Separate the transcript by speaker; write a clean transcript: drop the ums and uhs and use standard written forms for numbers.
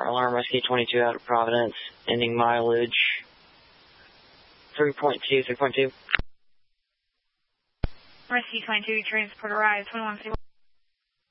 Speaker 1: alarm, Rescue 22 out of Providence, ending mileage 3.2.
Speaker 2: Rescue 22, transport arrived, 21 City.